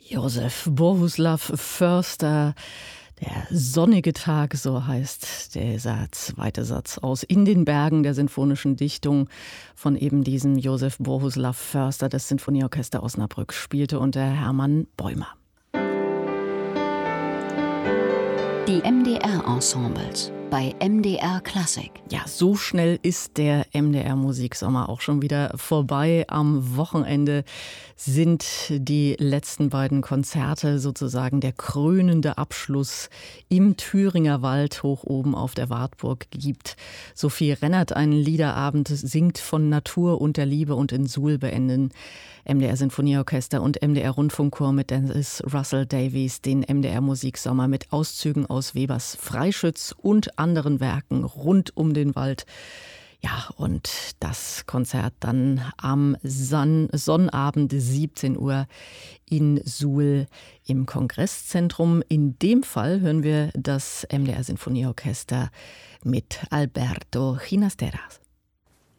Josef Bohuslav Förster, der sonnige Tag, so heißt dieser zweite Satz aus In den Bergen der sinfonischen Dichtung von eben diesem Josef Bohuslav Förster. Das Sinfonieorchester Osnabrück spielte unter Hermann Bäumer. Die MDR-Ensembles bei MDR Klassik. Ja, so schnell ist der MDR-Musiksommer auch schon wieder vorbei. Am Wochenende sind die letzten beiden Konzerte sozusagen der krönende Abschluss im Thüringer Wald hoch oben auf der Wartburg gibt. Sophie Rennert einen Liederabend, singt von Natur und der Liebe, und in Suhl beenden MDR Sinfonieorchester und MDR Rundfunkchor mit Dennis Russell Davies den MDR Musiksommer mit Auszügen aus Webers Freischütz und anderen Werken rund um den Wald. Ja, und das Konzert dann am Sonnabend 17 Uhr in Suhl im Kongresszentrum. In dem Fall hören wir das MDR Sinfonieorchester mit Alberto Ginastera.